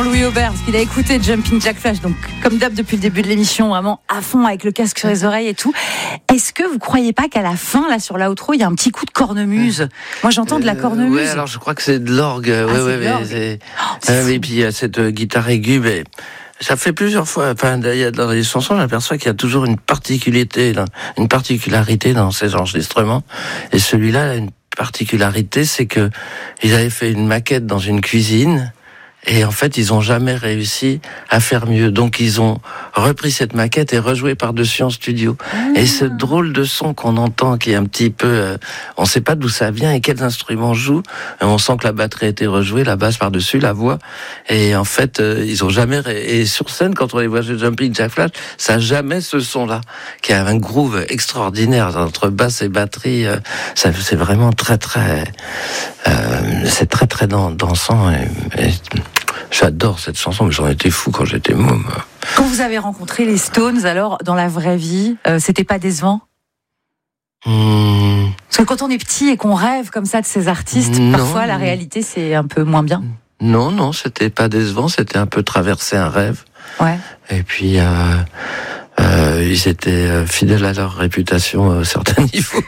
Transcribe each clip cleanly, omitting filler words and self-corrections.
Jean-Louis Aubert, parce qu'il a écouté Jumping Jack Flash, donc comme d'hab depuis le début de l'émission, vraiment à fond avec le casque sur les oreilles et tout. Est-ce que vous croyez pas qu'à la fin, là sur l'outro, il y a un petit coup de cornemuse? Moi j'entends de la cornemuse. Ouais, alors je crois que c'est de l'orgue. Et puis il y a cette guitare aiguë, mais ça fait plusieurs fois. Enfin, dans les chansons, j'aperçois qu'il y a toujours une particularité dans ces enregistrements. Et celui-là, une particularité, c'est que ils avaient fait une maquette dans une cuisine. Et en fait, ils ont jamais réussi à faire mieux. Donc, ils ont repris cette maquette et rejoué par-dessus en studio. Et ce drôle de son qu'on entend, qui est un petit peu... on sait pas d'où ça vient et quels instruments jouent. On sent que la batterie a été rejouée, la basse par-dessus, la voix. Et en fait, ils ont jamais... Et sur scène, quand on les voit chez Jumping Jack Flash, ça a jamais ce son-là, qui a un groove extraordinaire entre basse et batterie. C'est vraiment très, très... c'est très, très dansant. Et j'adore cette chanson, mais j'en étais fou quand j'étais môme. Quand vous avez rencontré les Stones, alors, dans la vraie vie, c'était pas décevant? Parce que quand on est petit et qu'on rêve comme ça de ces artistes, parfois la réalité c'est un peu moins bien. Non, c'était pas décevant, c'était un peu traverser un rêve. Ouais. Et puis, ils étaient fidèles à leur réputation à certains niveaux.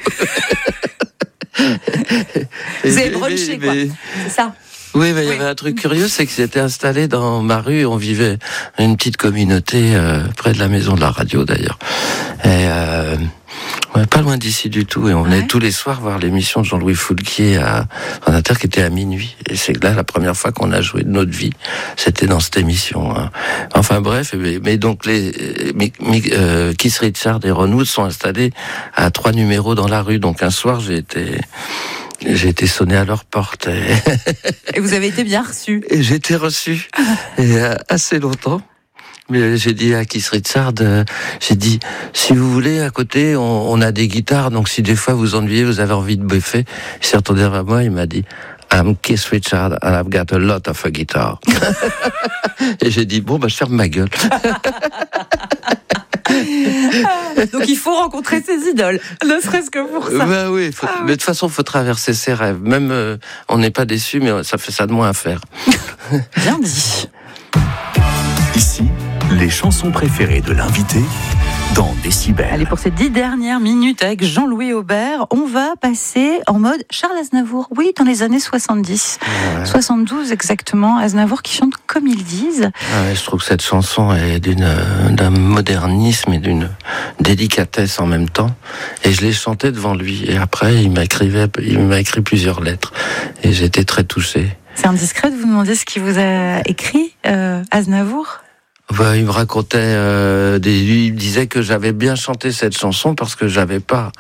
Vous avez brunché, quoi. C'est ça. Oui, mais il y avait un truc curieux, c'est qu'ils s'étaient installés dans ma rue. On vivait une petite communauté près de la maison de la radio, d'ailleurs. Et pas loin d'ici du tout. Et on venait tous les soirs voir l'émission de Jean-Louis Foulquier à Inter, qui était à minuit. Et c'est là la première fois qu'on a joué de notre vie. C'était dans cette émission. Hein. Enfin bref, mais donc Keith Richards et Ron Wood sont installés à 3 numéros dans la rue. Donc un soir, j'ai été sonné à leur porte. Et vous avez été bien reçu. Et j'ai été reçu. Et assez longtemps. Mais j'ai dit à Keith Richards, j'ai dit, si vous voulez, à côté, on a des guitares, donc si des fois vous ennuyez, vous avez envie de buffer. Il s'est retourné vers moi, il m'a dit, I'm Keith Richards and I've got a lot of a guitar. Et j'ai dit, bon, je ferme ma gueule. Donc il faut rencontrer ses idoles, ne serait-ce que pour ça. Oui, mais de toute façon, il faut traverser ses rêves. Même, on n'est pas déçu, mais ça fait ça de moins à faire. Bien dit. Ici, les chansons préférées de l'invité dans Décibel. Allez, pour ces 10 dernières minutes avec Jean-Louis Aubert, on va passer en mode Charles Aznavour. Oui, dans les années 70. 72 exactement. Aznavour qui chante comme ils disent. Je trouve que cette chanson est d'un modernisme et d'une délicatesse en même temps. Et je l'ai chantée devant lui. Et après, il m'a écrit plusieurs lettres. Et j'étais très touché. C'est indiscret de vous demander ce qu'il vous a écrit, Aznavour? Il me racontait, il me disait que j'avais bien chanté cette chanson parce que j'avais pas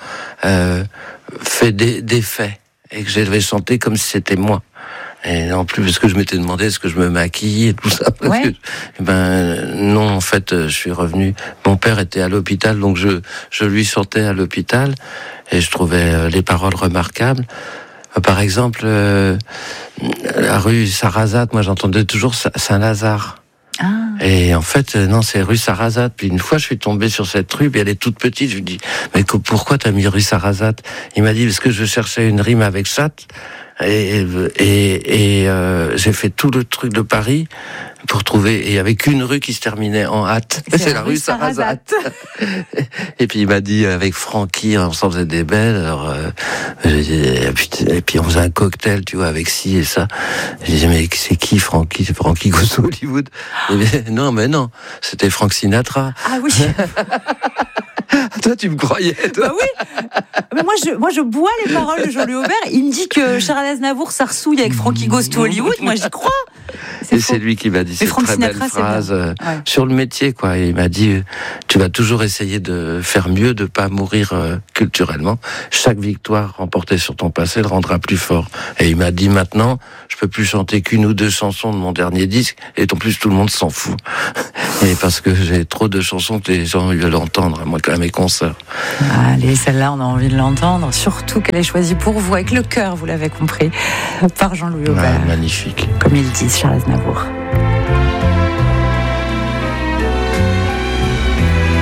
fait d'effets et que j'avais chanté comme si c'était moi. Et en plus, parce que je m'étais demandé est-ce que je me maquille et tout ça. Parce que, non, en fait, je suis revenu. Mon père était à l'hôpital, donc je lui chantais à l'hôpital et je trouvais les paroles remarquables. Par exemple, la rue Sarrazate, moi j'entendais toujours Saint-Lazare. Et en fait, non, c'est rue Sarrazate. Puis une fois, je suis tombé sur cette rue, puis elle est toute petite. Je lui dis, mais pourquoi t'as mis rue Sarrazate? Il m'a dit, parce que je cherchais une rime avec chatte. Et j'ai fait tout le truc de Paris pour trouver, et il y avait qu'une rue qui se terminait en hâte. C'est la rue Sarrazate. Et puis il m'a dit, avec Francky, on s'en faisait des belles, alors, et puis on faisait un cocktail, tu vois, avec ci et ça. Je disais, mais c'est qui Francky? C'est Francky Goes to Hollywood. Mais non, c'était Frank Sinatra. Ah oui. Toi, tu me croyais, toi? Bah oui. Mais moi, je bois les paroles de Jean-Louis Aubert. Il me dit que Charles Aznavour s'arsouille avec Frankie Goes to Hollywood. Moi, j'y crois. C'est lui qui m'a dit cette très belle phrase sur le métier, quoi. Il m'a dit, tu vas toujours essayer de faire mieux, de pas mourir culturellement. Chaque victoire remportée sur ton passé le rendra plus fort. Et il m'a dit, maintenant, je peux plus chanter qu'une ou deux chansons de mon dernier disque, et en plus tout le monde s'en fout. Et parce que j'ai trop de chansons que les gens veulent entendre, moi, quand même, mes concerts. Allez, celle-là, on a envie de l'entendre. Surtout qu'elle est choisie pour vous, avec le cœur, vous l'avez compris, par Jean-Louis Aubert. Magnifique. Comme ils disent, Charles Aznavour.